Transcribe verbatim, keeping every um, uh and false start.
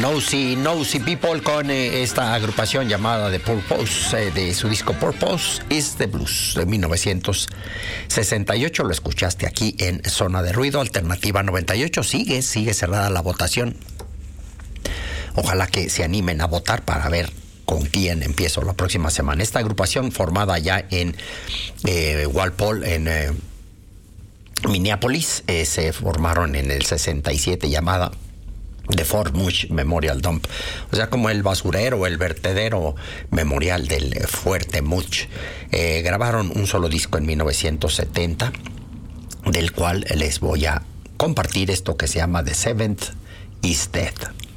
Nosy, Nosy People con eh, esta agrupación llamada The Purpose, eh, de su disco Purpose is the Blues de mil novecientos sesenta y ocho. Lo escuchaste aquí en Zona de Ruido, Alternativa noventa y ocho. Sigue, sigue cerrada la votación. Ojalá que se animen a votar para ver con quién empiezo la próxima semana. Esta agrupación formada ya en eh, Walpole, en eh, Minneapolis, eh, se formaron en el sesenta y siete, llamada The Fort Mush Memorial Dump, o sea, como el basurero, el vertedero memorial del Fuerte Mush. Eh, grabaron un solo disco en mil novecientos setenta, del cual les voy a compartir esto que se llama The Seventh is Dead.